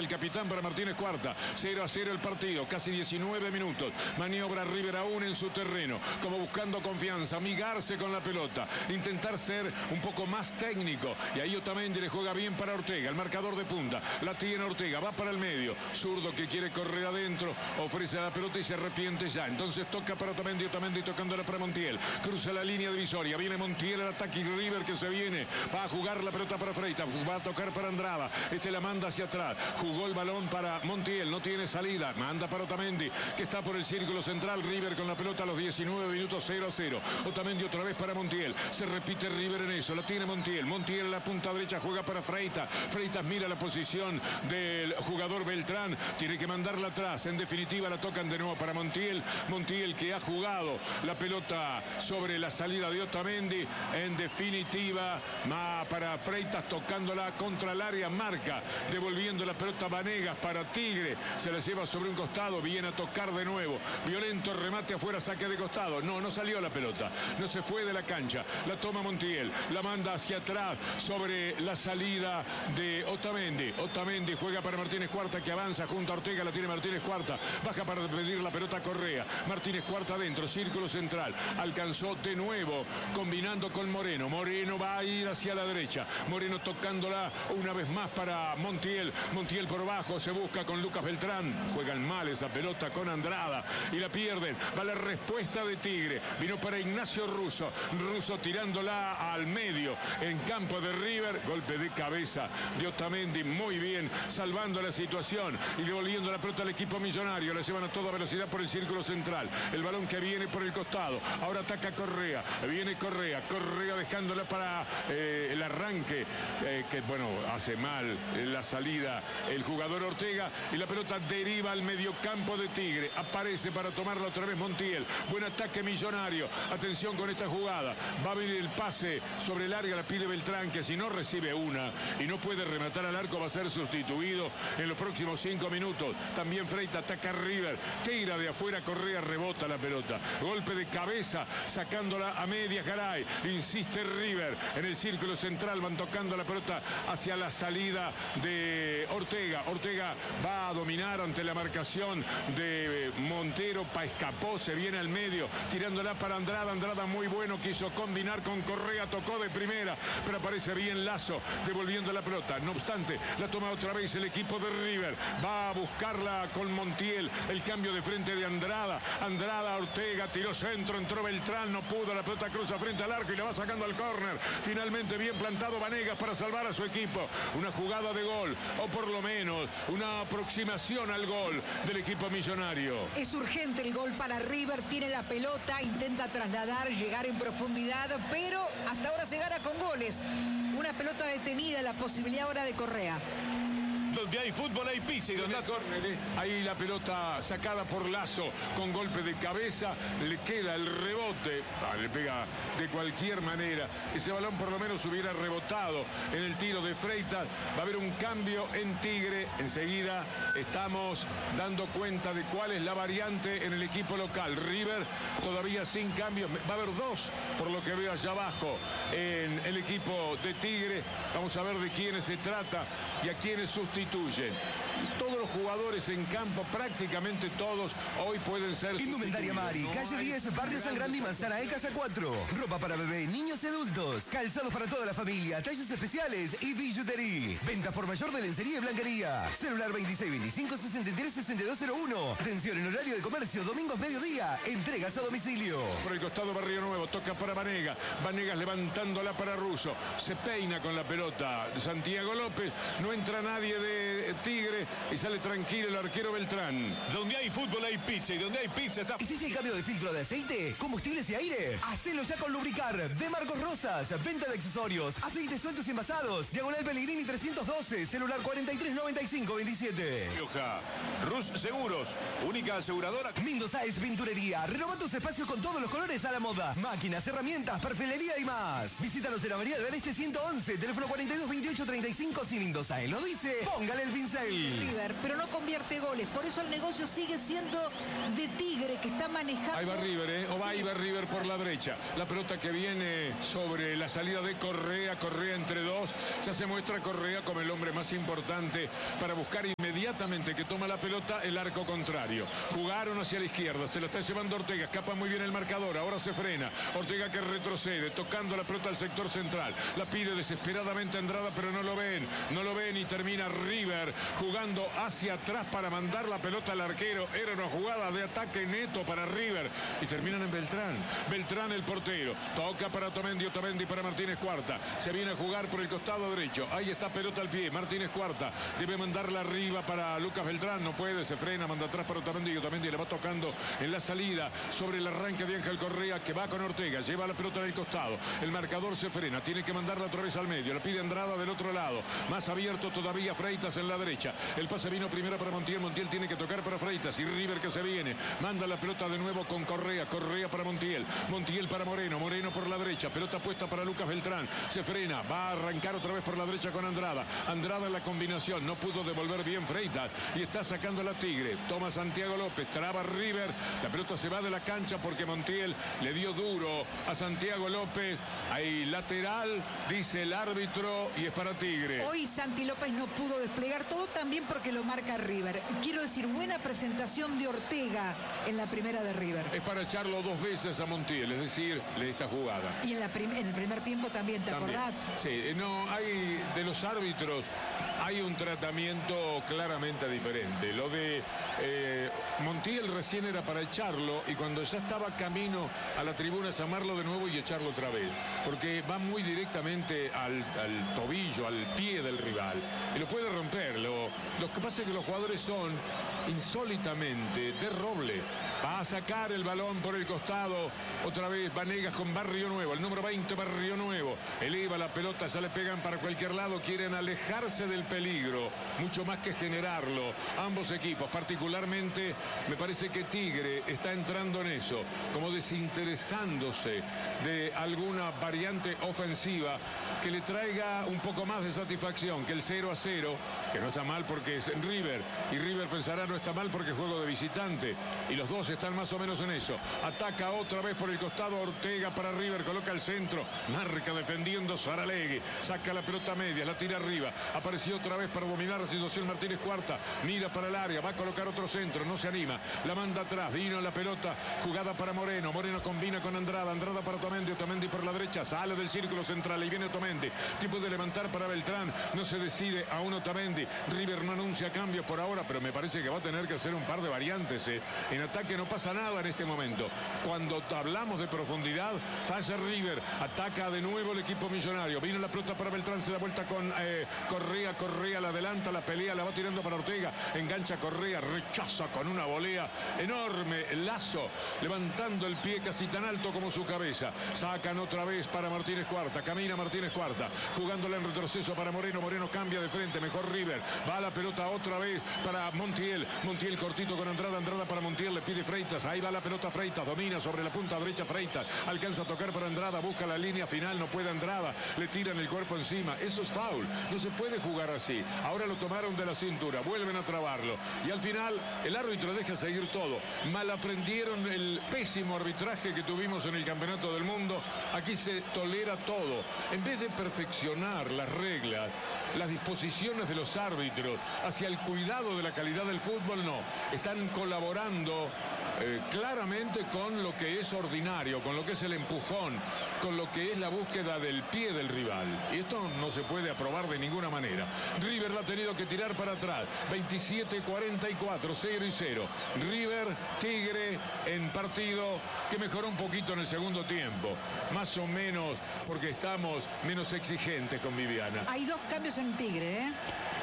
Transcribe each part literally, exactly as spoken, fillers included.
el capitán para Martínez Cuarta. cero a cero el partido, casi diecinueve minutos. Maniobra River aún en su terreno, como buscando confianza, amigarse con la pelota, intentar ser un poco más técnico. Y ahí Otamendi le juega bien para Ortega, el marcador de punta. La tiene Ortega, va para el medio. Zurdo que quiere correr adentro, ofrece la pelota y se arrepiente ya. Entonces toca para Otamendi, Otamendi tocándola para Montiel. Cruza la línea divisoria, viene Montiel al ataque y River que se viene. Va a jugar la pelota para Freitas, va a tocar para Andrada. Este la manda hacia atrás. Jugó el balón para Montiel, no tiene salida. Manda para Otamendi, que está por el círculo central. River con la pelota a los diecinueve minutos, cero a cero. Otamendi otra vez para Montiel. Se repite River en eso, la tiene Montiel. Montiel en la punta derecha juega para Freitas. Freitas mira la posición del jugador Beltrán. Tiene que mandarla atrás. En definitiva la tocan de nuevo para Montiel. Montiel que ha jugado la pelota sobre la salida de Otamendi. En definitiva, para Freitas tocándola contra el área, marca, devolviendo la pelota Vanegas para Tigre. Se la lleva sobre un costado, viene a tocar de nuevo. Violento remate afuera, saque de costado. No, no salió la pelota. No se fue de la cancha. La toma Montiel. La manda hacia atrás sobre la salida de Otamendi. Otamendi juega para Martínez Cuarta que avanza junto a Ortega. La tiene Martínez Cuarta. Baja para pedir la pelota a Correa. Martínez Cuarta adentro, círculo central. Alcanzó de nuevo, combinando con Moreno. Moreno va a ir hacia la derecha. Moreno tocándola una vez más para Montiel. Montiel por bajo, se busca con Lucas Beltrán. Juegan mal esa pelota con Andrada y la pierden. Va la respuesta de Tigre. Vino para Ignacio Russo. Russo tirándola al medio en campo de River. Golpe de cabeza de Otamendi. Muy bien, salvando la situación y devolviendo la pelota al equipo millonario. La llevan a toda velocidad por el círculo central. El balón que viene por el costado. Ahora ataca Correa. Viene Correa. Correa dejándola para eh, el arranque. Eh, que bueno, hace mal la salida el jugador Ortega. Y la pelota deriva al mediocampo de Tigre. Aparece para tomarla otra vez Montiel. Buen ataque millonario. Atención con esta jugada. Va a venir el pase sobre el área. La pide Beltrán, que si no recibe una y no puede rematar al arco, va a ser sustituido en los próximos cinco minutos. También Freitas ataca a River. Tira de afuera, Correa rebota la pelota. Golpe de cabeza, sacándola a media Garay. Insiste River en el círculo central. Van tocando la pelota hacia la salida de Ortega. Ortega va a dominar ante la marcación de Montero. Pa escapó, se viene al medio, tirándola para Andrada. Andrada muy bueno, quiso combinar con Correa, tocó de primera, pero aparece bien Lazo, devolviendo la pelota. No obstante, la toma otra vez el equipo de River. Va a buscarla con Montiel. El cambio de frente de Andrada. Andrada, Ortega, tiró centro, entró Beltrán, no pudo. La pelota cruza frente al arco y la va sacando al córner. Finalmente bien plantado Vanegas para salvar a su equipo. Una jugada de gol, o por lo menos una aproximación al gol del equipo millonario. Es urgente el gol para River. Tiene la pelota, intenta trasladar, llegar en profundidad, pero hasta ahora se gana con goles. Una pelota detenida, la posibilidad ahora de Correa. Donde hay fútbol hay pizza y donde hay córner. Ahí la pelota sacada por Lazo con golpe de cabeza. Le queda el rebote. Ah, le pega de cualquier manera. Ese balón por lo menos hubiera rebotado en el tiro de Freitas. Va a haber un cambio en Tigre. Enseguida estamos dando cuenta de cuál es la variante en el equipo local. River todavía sin cambios. Va a haber dos, por lo que veo allá abajo, en el equipo de Tigre. Vamos a ver de quiénes se trata y a quiénes sustituyen. Todos los jugadores en campo, prácticamente todos, hoy pueden ser Indumentaria Mari, no calle diez, barrio San Grande y Manzana E, casa cuatro. Ropa para bebé, niños y adultos. Calzados para toda la familia, talles especiales y billutería. Venta por mayor de lencería y blanquería. Celular veintiséis veinticinco sesenta y tres sesenta y dos cero uno. Atención en horario de comercio, domingos mediodía. Entregas a domicilio. Por el costado Barrio Nuevo, toca para Vanegas. Vanegas levantándola para Russo. Se peina con la pelota Santiago López. No entra nadie de Tigre y sale tranquilo el arquero Beltrán. Donde hay fútbol hay pizza y donde hay pizza está... ¿Hiciste el cambio de filtro de aceite, combustibles y aire? Hacelo ya con Lubricar de Marcos Rosas. Venta de accesorios, aceites sueltos y envasados. Diagonal Pellegrini trescientos doce, celular cuarenta y tres noventa y cinco veintisiete. Rioja, Rus Seguros, única aseguradora. Mindo Sáez Pinturería. Renova tus espacios con todos los colores a la moda. Máquinas, herramientas, perfilería y más. Visítanos en la Avenida del Este ciento once, teléfono cuarenta y dos veintiocho treinta y cinco. Si Mindo Sáez lo dice, póngale el pintor. Tencel. River, pero no convierte goles. Por eso el negocio sigue siendo de Tigre, que está manejando. Ahí va River, ¿eh? O va, Sí. ahí va River por la derecha. La pelota que viene sobre la salida de Correa. Correa entre dos. Ya se muestra Correa como el hombre más importante para buscar inmediatamente que toma la pelota el arco contrario. Jugaron hacia la izquierda. Se la está llevando Ortega. Escapa muy bien el marcador. Ahora se frena. Ortega que retrocede. Tocando la pelota al sector central. La pide desesperadamente Andrada, pero no lo ven. No lo ven y termina River jugando hacia atrás para mandar la pelota al arquero. Era una jugada de ataque neto para River. Y terminan en Beltrán. Beltrán el portero. Toca para Otamendi. Otamendi para Martínez Cuarta. Se viene a jugar por el costado derecho. Ahí está pelota al pie. Martínez Cuarta. Debe mandarla arriba para Lucas Beltrán. No puede. Se frena. Manda atrás para Otamendi. Y Otamendi le va tocando en la salida sobre el arranque de Ángel Correa, que va con Ortega. Lleva la pelota en el costado. El marcador se frena. Tiene que mandarla otra vez al medio. La pide Andrada del otro lado. Más abierto todavía Freitas en la derecha. El pase vino primero para Montiel. Montiel tiene que tocar para Freitas. Y River que se viene. Manda la pelota de nuevo con Correa. Correa para Montiel. Montiel para Moreno. Moreno por la derecha. Pelota puesta para Lucas Beltrán. Se frena. Va a arrancar otra vez por la derecha con Andrada. Andrada en la combinación. No pudo devolver bien Freitas. Y está sacando la Tigre. Toma Santiago López. Traba River. La pelota se va de la cancha porque Montiel le dio duro a Santiago López. Ahí lateral, dice el árbitro, y es para Tigre. Hoy Santi López no pudo desplegar todo, también porque lo marca River. Quiero decir, buena presentación de Ortega en la primera de River. Es para echarlo dos veces a Montiel, es decir, de esta jugada. Y en, la prim en el primer tiempo también, ¿te También. acordás? Sí, no, hay de los árbitros, hay un tratamiento claramente diferente. Lo de eh, Montiel recién era para echarlo y cuando ya estaba camino a la tribuna, llamarlo de nuevo y echarlo otra vez. Porque va muy directamente al, al tobillo, al pie del rival. Y lo puede romper. Lo, lo que pasa es que los jugadores son insólitamente de roble. Va a sacar el balón por el costado. Otra vez Vanegas con Barrio Nuevo. El número veinte, Barrio Nuevo. Eleva la pelota, ya le pegan para cualquier lado. Quieren alejarse del peligro, mucho más que generarlo. Ambos equipos, particularmente, me parece que Tigre está entrando en eso, como desinteresándose de alguna variante ofensiva que le traiga un poco más de satisfacción que el cero a cero, que no está mal porque es River. Y River pensará no está mal porque es juego de visitante. Y los dos están más o menos en eso. Ataca otra vez por el costado Ortega para River, coloca el centro, marca defendiendo Saralegui, saca la pelota media, la tira arriba, apareció otra vez para dominar la situación Martínez Cuarta, mira para el área, va a colocar otro centro, no se anima, la manda atrás, vino la pelota, jugada para Moreno, Moreno combina con Andrada, Andrada para Otamendi, Otamendi por la derecha, sale del círculo central y viene Otamendi, tipo de levantar para Beltrán, no se decide a un Otamendi, River no anuncia cambios por ahora, pero me parece que va a tener que hacer un par de variantes, ¿eh? En ataque no pasa nada en este momento. Cuando hablamos de profundidad, falla River, ataca de nuevo el equipo millonario. Vino la pelota para Beltrán, se da vuelta con eh, Correa, Correa la adelanta, la pelea, la va tirando para Ortega, engancha Correa, rechaza con una volea enorme, Lazo, levantando el pie casi tan alto como su cabeza. Sacan otra vez para Martínez Cuarta, camina Martínez Cuarta, jugándole en retroceso para Moreno, Moreno cambia de frente, mejor River, va la pelota otra vez para Montiel, Montiel cortito con Andrada, Andrada para Montiel, le pide Freitas, ahí va la pelota Freitas, domina sobre la punta derecha Freitas, alcanza a tocar para Andrada, busca la línea final, no puede Andrada, le tiran el cuerpo encima, eso es foul, no se puede jugar así. Ahora lo tomaron de la cintura, vuelven a trabarlo y al final el árbitro deja seguir todo. Mal aprendieron el pésimo arbitraje que tuvimos en el Campeonato del Mundo. Aquí se tolera todo. En vez de perfeccionar las reglas, las disposiciones de los árbitros hacia el cuidado de la calidad del fútbol, no. Están colaborando eh, claramente con lo que es ordinario, con lo que es el empujón, con lo que es la búsqueda del pie del rival. Y esto no se puede aprobar de ninguna manera. River la ha tenido que tirar para atrás. veintisiete cuarenta y cuatro, cero y cero. River, Tigre en partido que mejoró un poquito en el segundo tiempo. Más o menos porque estamos menos exigentes con Viviana. Hay dos cambios en Tigre, ¿eh?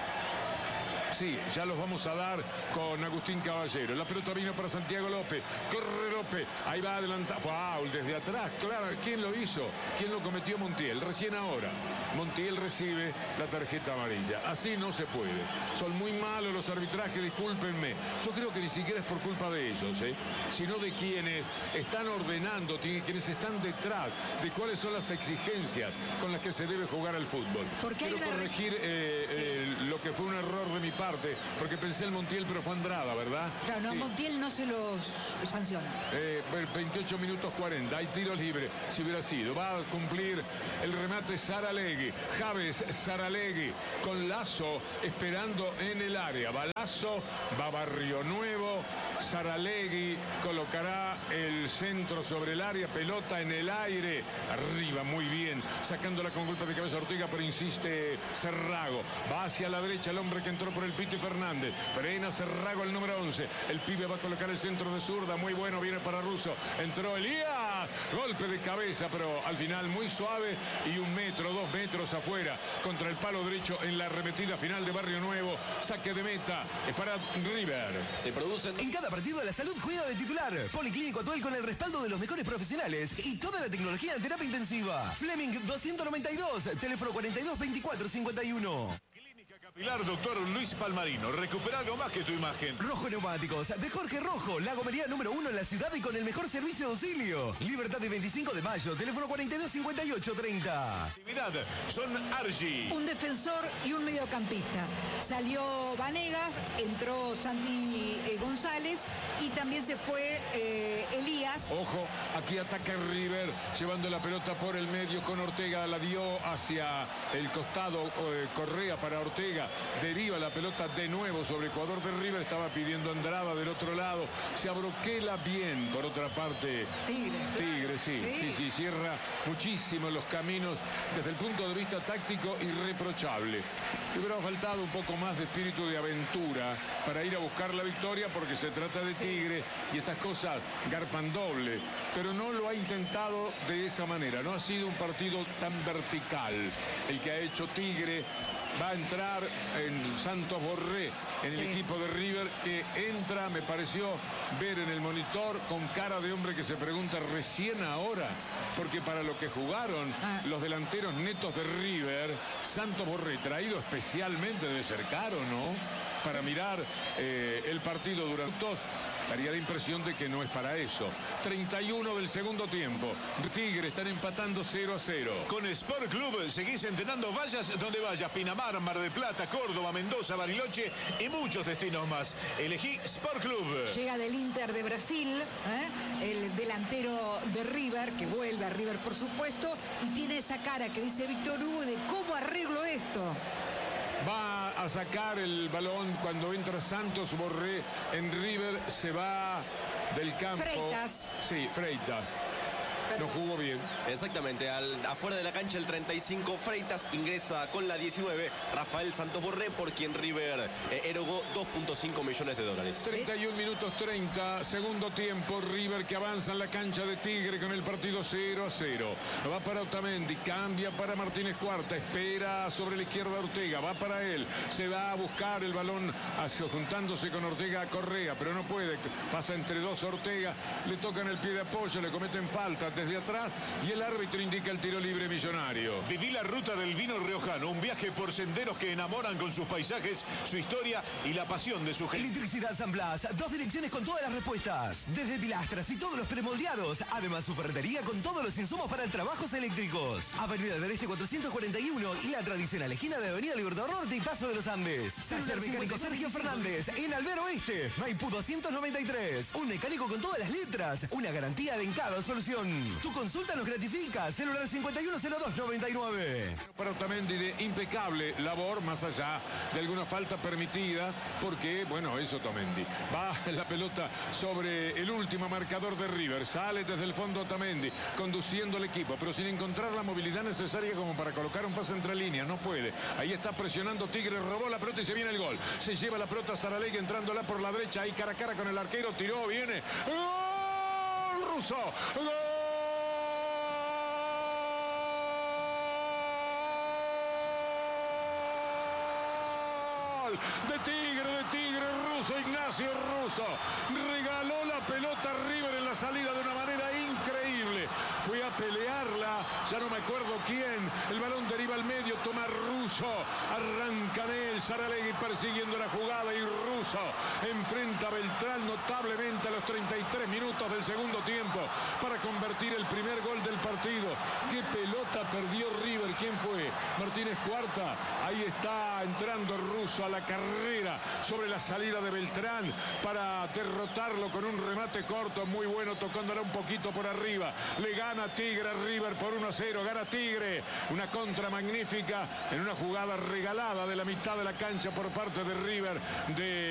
Sí, ya los vamos a dar con Agustín Caballero. La pelota vino para Santiago López. Corre López. Ahí va adelantado. Foul desde atrás. Claro, ¿quién lo hizo? ¿Quién lo cometió? Montiel. Recién ahora. Montiel recibe la tarjeta amarilla. Así no se puede. Son muy malos los los arbitrajes, discúlpenme. Yo creo que ni siquiera es por culpa de ellos, ¿eh? sino de quienes están ordenando, quienes están detrás de cuáles son las exigencias con las que se debe jugar al fútbol. Porque Quiero hay una... corregir eh, sí. eh, lo que fue un error de mi parte, porque pensé en Montiel, pero fue Andrada, ¿verdad? Claro, no, Sí. Montiel no se los sanciona. Eh, veintiocho minutos cuarenta, hay tiro libre, si hubiera sido. Va a cumplir el remate Saralegui. Javes Saralegui con Lazo esperando en el área. Balazo, va Barrio Nuevo. Saralegui colocará el centro sobre el área, pelota en el aire, arriba, muy bien, sacándola con golpe de cabeza Ortega, pero insiste Cerrago, va hacia la derecha el hombre que entró por el Piti Fernández, frena Cerrago el número once, el pibe va a colocar el centro de zurda, muy bueno, viene para Russo, entró Elías, golpe de cabeza, pero al final muy suave y un metro, dos metros afuera, contra el palo derecho en la arremetida final de Barrio Nuevo, saque de meta, es para River. Se producen... En cada partido la salud juega de titular. Policlínico Atuel con el respaldo de los mejores profesionales y toda la tecnología en terapia intensiva. Fleming doscientos noventa y dos, teléfono cuarenta y dos veinticuatro cincuenta y uno. Clínica Capilar Doctor Luis Palmarino. Recupera algo más que tu imagen. Rojo Neumáticos, de Jorge Rojo, la gomería número uno en la ciudad y con el mejor servicio de auxilio. Libertad de veinticinco de mayo, teléfono cuarenta y dos cincuenta y ocho treinta. Actividad son Argi. Un defensor y un mediocampista. Salió Vanegas, entró Sandy eh, González y también se fue eh, Elías. Ojo, aquí ataca River, llevando la pelota por el medio con Ortega, la dio hacia el costado, eh, Correa para Ortega, deriva la pelota de nuevo sobre el jugador de River, estaba pidiendo Andrada del otro lado, se abroquela bien, por otra parte, Tigre. Tigre, sí, sí, Sí. sí, cierra muchísimo los caminos, desde el punto de vista táctico, irreprochable. Le hubiera faltado un poco más de espíritu de aventura para ir a buscar la victoria, porque se trata de Tigre y estas cosas garpan doble, pero no lo ha intentado de esa manera, no ha sido un partido tan vertical el que ha hecho Tigre. Va a entrar en Santos Borré, en el Sí. equipo de River, que entra, me pareció ver en el monitor, con cara de hombre que se pregunta recién ahora, porque para lo que jugaron Ah. los delanteros netos de River, Santos Borré, traído especialmente debe ser caro, ¿no? Para mirar eh, el partido durante dos, daría la impresión de que no es para eso. treinta y uno del segundo tiempo. Tigre están empatando cero a cero. Con Sport Club seguís entrenando, vayas donde vayas. Pinamar, Mar del Plata, Córdoba, Mendoza, Bariloche y muchos destinos más. Elegí Sport Club. Llega del Inter de Brasil, ¿eh? el delantero de River, que vuelve a River por supuesto, y tiene esa cara que dice Víctor Hugo de cómo arreglo esto. Va a sacar el balón cuando entra Santos Borré en River, se va del campo. Freitas. Sí, Freitas. No jugó bien. Exactamente, al, afuera de la cancha el treinta y cinco, Freitas ingresa con la diecinueve, Rafael Santos Borré, por quien River eh, erogó dos punto cinco millones de dólares. treinta y uno minutos treinta, segundo tiempo, River que avanza en la cancha de Tigre con el partido cero a cero. Va para Otamendi, cambia para Martínez Cuarta, espera sobre la izquierda Ortega, va para él, se va a buscar el balón hacia, juntándose con Ortega Correa, pero no puede, pasa entre dos Ortega, le tocan el pie de apoyo, le cometen falta desde atrás y el árbitro indica el tiro libre Millonario. Viví la ruta del vino riojano, un viaje por senderos que enamoran con sus paisajes, su historia y la pasión de su gente. Electricidad San Blas, dos direcciones con todas las respuestas. Desde pilastras y todos los premoldeados. Además, su ferretería con todos los insumos para trabajos eléctricos. Avenida del Este cuatrocientos cuarenta y uno y la tradicional esquina de Avenida Libertador Norte y Paso de los Andes. Taller mecánico Sergio Fernández, en Albero Oeste, Maipú doscientos noventa y tres. Un mecánico con todas las letras. Una garantía de en cada solución. Tu consulta nos gratifica. Celular cincuenta y uno cero dos noventa y nueve. Para Otamendi de impecable labor, más allá de alguna falta permitida, porque, bueno, es Otamendi. Va la pelota sobre el último marcador de River. Sale desde el fondo Otamendi, conduciendo el equipo, pero sin encontrar la movilidad necesaria como para colocar un pase entre líneas. No puede. Ahí está presionando Tigre, robó la pelota y se viene el gol. Se lleva la pelota Saralegui entrándola por la derecha, ahí cara a cara con el arquero, tiró, viene. ¡Gol! Russo. ¡Gol! De Tigre, de Tigre, Russo, Ignacio Russo. Regaló la pelota a River en la salida de una manera increíble. Fue a pelearla, ya no me acuerdo quién. El balón deriva al medio, toma Russo. Arranca de él, Saralegui persiguiendo la jugada y Russo enfrenta a Beltrán notablemente a los treinta y tres minutos del segundo tiempo para convertir el primer gol del partido. ¿Qué pelota perdió River? ¿Quién fue? Martínez Cuarta. Ahí está entrando Russo a la carrera sobre la salida de Beltrán para derrotarlo con un remate corto muy bueno, tocándola un poquito por arriba. Le gana Tigre a River por uno a cero. Gana Tigre. Una contra magnífica en una jugada regalada de la mitad de la cancha por parte de River de